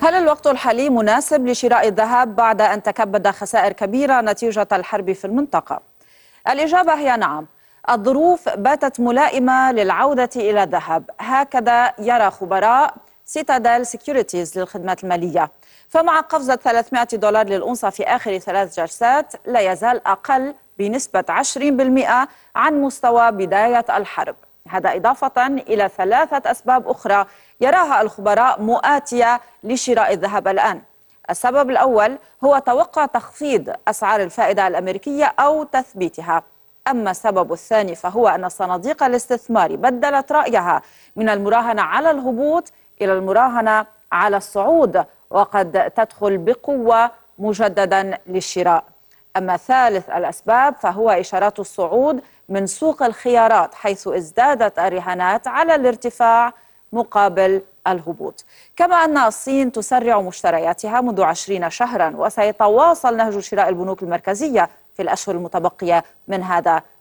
هل الوقت الحالي مناسب لشراء الذهب بعد أن تكبد خسائر كبيرة نتيجة الحرب في المنطقة؟ الإجابة هي نعم. الظروف باتت ملائمة للعودة إلى الذهب، هكذا يرى خبراء سيتادل سيكيورتيز للخدمات المالية. فمع قفزة $300 للأونصة في آخر 3 جلسات، لا يزال أقل بنسبة 20% عن مستوى بداية الحرب. هذا إضافة إلى 3 أسباب أخرى يراها الخبراء مؤاتية لشراء الذهب الآن. السبب الأول هو توقع تخفيض أسعار الفائدة الأمريكية أو تثبيتها. أما السبب الثاني فهو أن صناديق الاستثمار بدلت رأيها من المراهنة على الهبوط إلى المراهنة على الصعود، وقد تدخل بقوة مجددا للشراء. أما ثالث الأسباب فهو إشارات الصعود من سوق الخيارات، حيث ازدادت الرهانات على الارتفاع مقابل الهبوط. كما أن الصين تسرع مشترياتها منذ 20 شهرا، وسيتواصل نهج شراء البنوك المركزية في الأشهر المتبقية من هذا